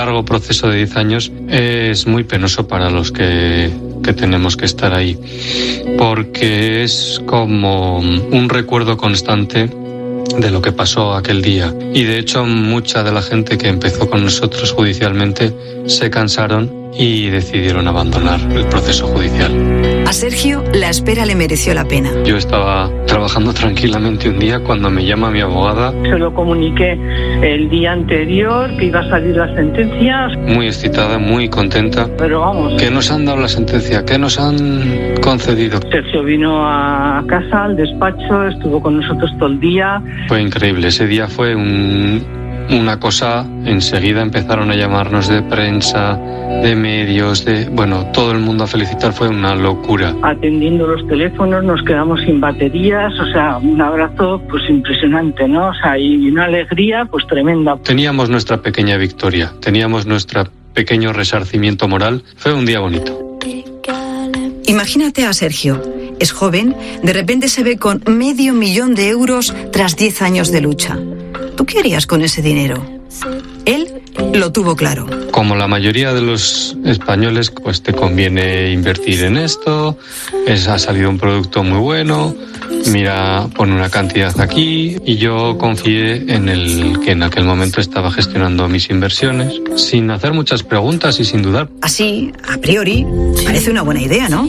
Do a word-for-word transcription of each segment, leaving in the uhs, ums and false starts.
largo proceso de diez años es muy penoso para los que, que tenemos que estar ahí, porque es como un recuerdo constante de lo que pasó aquel día. Y de hecho mucha de la gente que empezó con nosotros judicialmente se cansaron y decidieron abandonar el proceso judicial. A Sergio la espera le mereció la pena. Yo estaba trabajando tranquilamente un día cuando me llama mi abogada. Se lo comuniqué el día anterior que iba a salir la sentencia. Muy excitada, muy contenta. Pero vamos. ¿Qué nos han dado la sentencia? ¿Qué nos han concedido? Sergio vino a casa, al despacho, estuvo con nosotros todo el día. Fue increíble. Ese día fue un, una cosa. Enseguida empezaron a llamarnos de prensa, de medios, de bueno, todo el mundo a felicitar. Fue una locura. Atendiendo los teléfonos, nos quedamos sin baterías, o sea, un abrazo pues impresionante, ¿no? O sea, y una alegría pues tremenda. Teníamos nuestra pequeña victoria, teníamos nuestro pequeño resarcimiento moral. Fue un día bonito. Imagínate a Sergio. Es joven, de repente se ve con medio millón de euros tras diez años de lucha. ¿Tú qué harías con ese dinero? Él lo tuvo claro. Como la mayoría de los españoles, pues te conviene invertir en esto, es, ha salido un producto muy bueno, mira, pone una cantidad aquí, y yo confié en el que en aquel momento estaba gestionando mis inversiones, sin hacer muchas preguntas y sin dudar. Así, a priori, parece una buena idea, ¿no?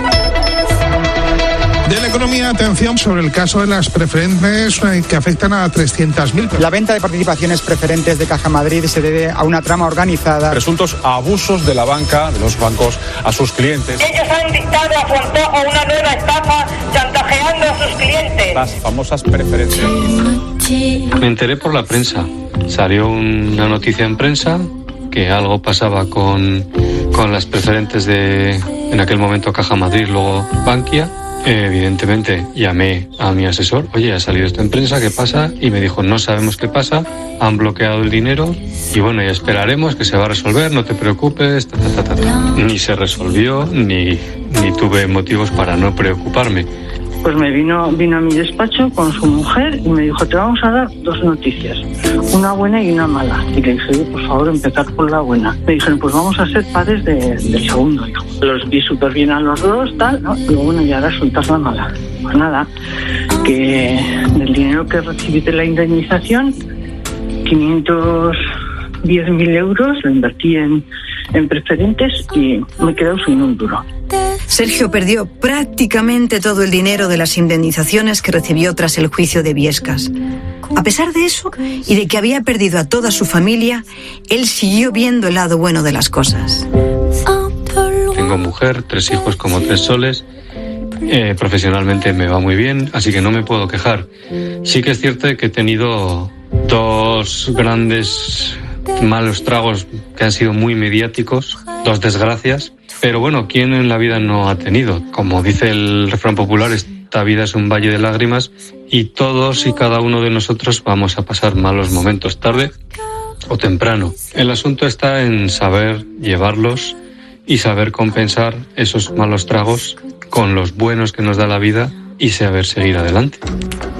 De la economía, atención sobre el caso de las preferentes que afectan a trescientas mil. La venta de participaciones preferentes de Caja Madrid se debe a una trama organizada. Presuntos abusos de la banca, de los bancos, a sus clientes. Ellos han dictado a su antojo una nueva estafa chantajeando a sus clientes. Las famosas preferencias. Me enteré por la prensa. Salió una noticia en prensa que algo pasaba con, con las preferentes de, en aquel momento, Caja Madrid, luego Bankia. Evidentemente llamé a mi asesor, oye, ha salido esto en prensa, ¿qué pasa? Y me dijo, no sabemos qué pasa, han bloqueado el dinero y bueno, ya esperaremos que se va a resolver, no te preocupes, ta, ta, ta, ta. Ni se resolvió, ni, ni tuve motivos para no preocuparme. Pues me vino, vino a mi despacho con su mujer y me dijo, te vamos a dar dos noticias, una buena y una mala. Y le dije, por favor, empezar por la buena. Me dijeron, pues vamos a ser padres de, del segundo hijo. Los vi súper bien a los dos, tal, ¿no? Y bueno, ya ahora soltar la mala. Pues nada, que del dinero que recibí de la indemnización, quinientos diez mil euros lo invertí en, en preferentes y me he quedado sin un duro. Sergio perdió prácticamente todo el dinero de las indemnizaciones que recibió tras el juicio de Biescas. A pesar de eso, y de que había perdido a toda su familia, él siguió viendo el lado bueno de las cosas. Tengo mujer, tres hijos como tres soles. Eh, profesionalmente me va muy bien, así que no me puedo quejar. Sí que es cierto que he tenido dos grandes malos tragos que han sido muy mediáticos, dos desgracias. Pero bueno, ¿quién en la vida no ha tenido? Como dice el refrán popular, esta vida es un valle de lágrimas y todos y cada uno de nosotros vamos a pasar malos momentos, tarde o temprano. El asunto está en saber llevarlos y saber compensar esos malos tragos con los buenos que nos da la vida y saber seguir adelante.